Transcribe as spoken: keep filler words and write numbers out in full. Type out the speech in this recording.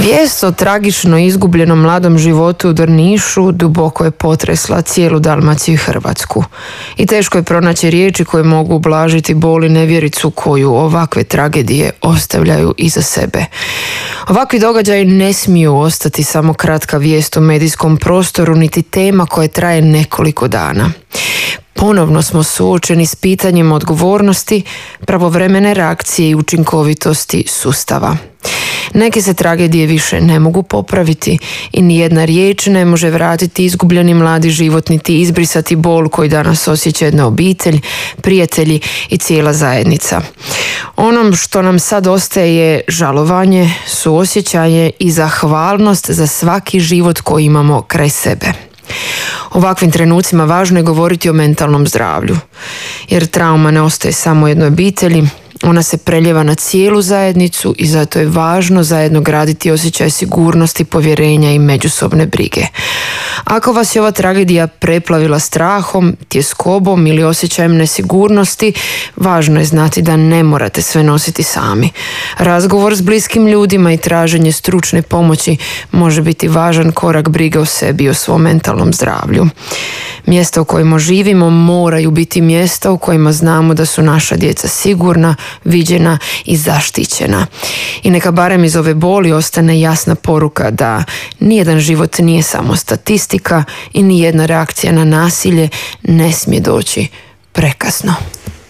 Vijest o tragično izgubljenom mladom životu u Drnišu duboko je potresla cijelu Dalmaciju i Hrvatsku. I teško je pronaći riječi koje mogu ublažiti bol i nevjericu koju ovakve tragedije ostavljaju iza sebe. Ovakvi događaji ne smiju ostati samo kratka vijest u medijskom prostoru, niti tema koja traje nekoliko dana. Ponovno smo suočeni s pitanjem odgovornosti, pravovremene reakcije i učinkovitosti sustava. Neke se tragedije više ne mogu popraviti i nijedna riječ ne može vratiti izgubljeni mladi život niti izbrisati bol koji danas osjeća jedna obitelj, prijatelji i cijela zajednica. Onom što nam sad ostaje je žalovanje, suosjećanje i zahvalnost za svaki život koji imamo kraj sebe. U ovakvim trenucima važno je govoriti o mentalnom zdravlju, jer trauma ne ostaje samo jednoj obitelji, ona se preljeva na cijelu zajednicu i zato je važno zajedno graditi osjećaj sigurnosti, povjerenja i međusobne brige. Ako vas je ova tragedija preplavila strahom, tjeskobom ili osjećajem nesigurnosti, važno je znati da ne morate sve nositi sami. Razgovor s bliskim ljudima i traženje stručne pomoći može biti važan korak brige o sebi i o svom mentalnom zdravlju. Mjesta u kojima živimo moraju biti mjesta u kojima znamo da su naša djeca sigurna, viđena i zaštićena. I neka barem iz ove boli ostane jasna poruka da nijedan život nije samo statistika i nijedna reakcija na nasilje ne smije doći prekasno.